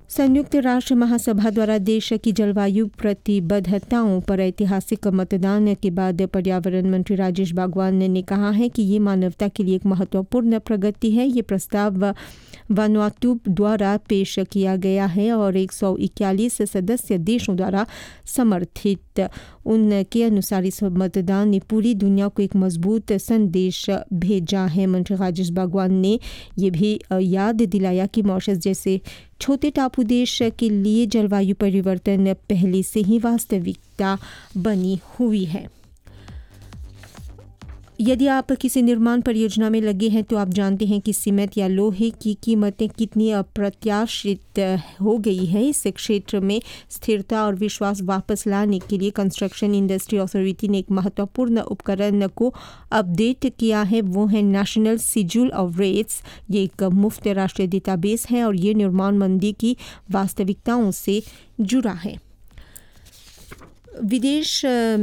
संयुक्त राष्ट्र महासभा द्वारा देश की जलवायु प्रतिबद्धताओं पर ऐतिहासिक मतदान के बाद पर्यावरण मंत्री राजेश बागवान ने कहा है कि ये मानवता के लिए एक महत्वपूर्ण प्रगति है। ये प्रस्ताव वानुआतु द्वारा पेश किया गया है और 141 सदस्य देशों द्वारा समर्थित। उनके अनुसार इस मतदान ने पूरी दुनिया को एक मजबूत संदेश भेजा है। मंत्री राजेश बागवान ने यह भी याद दिलाया कि मॉरिशस जैसे छोटे टापू देश के लिए जलवायु परिवर्तन पहले से ही वास्तविकता बनी हुई है। यदि आप किसी निर्माण परियोजना में लगे हैं तो आप जानते हैं कि सीमेंट या लोहे की कीमतें कितनी अप्रत्याशित हो गई है। इस क्षेत्र में स्थिरता और विश्वास वापस लाने के लिए कंस्ट्रक्शन इंडस्ट्री अथॉरिटी ने एक महत्वपूर्ण उपकरण को अपडेट किया है। वो है नेशनल शेड्यूल ऑफ रेट्स। ये एक मुफ्त राष्ट्रीय डेटाबेस है और ये निर्माण मंदी की वास्तविकताओं से जुड़ा है। विदेश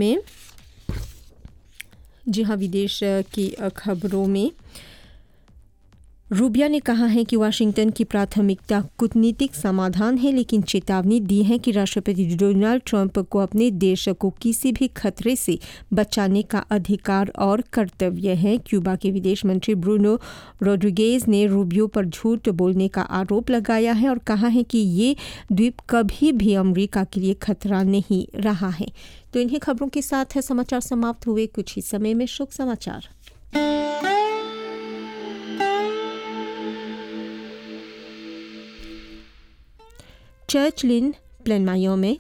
की खबरों में रूबिया ने कहा है कि वाशिंगटन की प्राथमिकता कूटनीतिक समाधान है, लेकिन चेतावनी दी है कि राष्ट्रपति डोनाल्ड ट्रंप को अपने देश को किसी भी खतरे से बचाने का अधिकार और कर्तव्य है। क्यूबा के विदेश मंत्री ब्रूनो रोड्रिगेज ने रूबियो पर झूठ बोलने का आरोप लगाया है और कहा है कि ये द्वीप कभी भी अमेरिका के लिए खतरा नहीं रहा है। तो इन्हीं खबरों के साथ समाचार समाप्त हुए। कुछ ही समय में शुभ समाचार। चर्च लेन प्लेनमायो में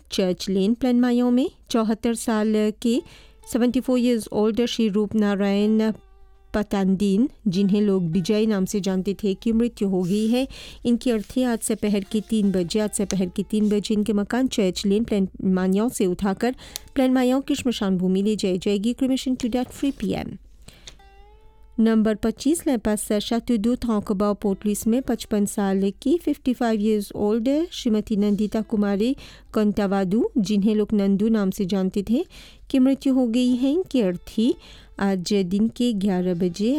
74 साल के 74 ईयर्स ओल्ड श्री रूप नारायण पतांदीन, जिन्हें लोग विजय नाम से जानते थे, की मृत्यु हो गई है। इनकी अर्थी आज दोपहर के 3 बजे इनके मकान चर्च लेन प्लेनमायो से उठाकर प्लेनमायो की श्मशान भूमि ले जाई जाएगी। Cremation today at 3 PM। Number 25 Lepas शातुदू थौकबा पोर्टलिस में 55 साल की 55 ईयर्स ओल्ड श्रीमती नंदिता कुमारी कंटावादू, जिन्हें लोग नंदू नाम से जानते थे, की मृत्यु हो गई है। इनकी अर्थी आज दिन के 11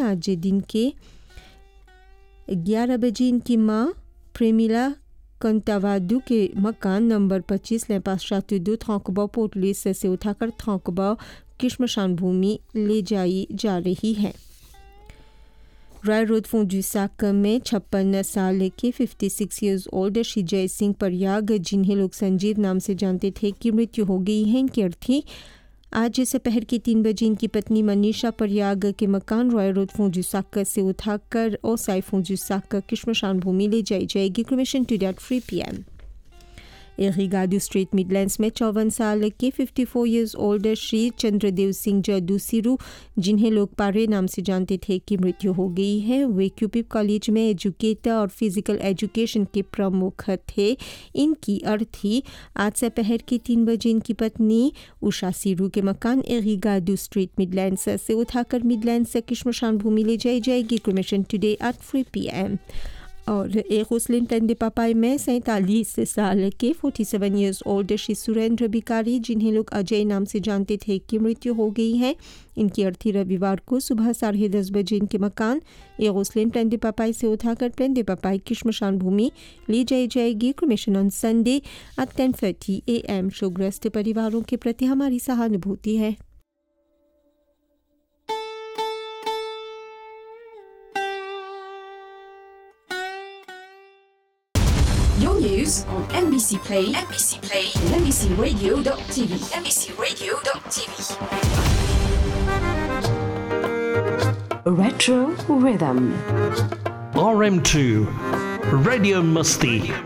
बजे इनकी माँ प्रेमिला कंटावादू के मकान नंबर 25 लेपास शातुदू थौकबा पोर्टलिस से उठाकर थौकबा की श्मशान भूमि ले जाई जा रही है। रॉय रोड फोंजुसाक में 56 साल के 56 ईयर्स ओल्ड श्री जय सिंह परियाग, जिन्हें लोग संजीव नाम से जानते थे, की मृत्यु हो गई है। इनकी अर्थी आज दोपहर के 3 बजे इनकी पत्नी मनीषा परियाग के मकान रॉय रोड फोंजुसाक से उठाकर ओसाई फोंजुसाक की श्मशान भूमि ले जाई जाएगी। Cremation today at 3 PM। एरिगाडू street Midlands में 54 साल के 54 ईयर्स ओल्ड श्री चंद्रदेव सिंह जदू सिरू, जिन्हें लोग पारे नाम से जानते थे, की मृत्यु हो गई है। वे क्यूपिप कॉलेज में एजुकेटर और फिजिकल एजुकेशन के प्रमुख थे। इनकी अर्थी आज दोपहर के 3 बजे इनकी पत्नी उषा सिरू के मकान एरिगाडू स्ट्रीट मिडलैंड्स से उठाकर मिडलैंड्स की श्मशान भूमि ले जाई जाएगी। Cremation today at 3 PM। और एक मुस्लिम टंडे पापाई में 47 साल के 47 ईयर्स ओल्ड श्री सुरेंद्र बिकारी, जिन्हें लोग अजय नाम से जानते थे, की मृत्यु हो गई है। इनकी अर्थी रविवार को सुबह 10:30 बजे इनके मकान एक मुस्लिम टंडे पापाई से उठाकर टंडे पापाई की श्मशान भूमि ले जाई जाएगी। Cremation on Sunday eight 10:30 AM। शोकग्रस्त परिवारों के प्रति हमारी सहानुभूति है। Your news on NBC Play, and NBCRadio.tv, NBCRadio.tv. Retro Rhythm. RM2 Radio Musti.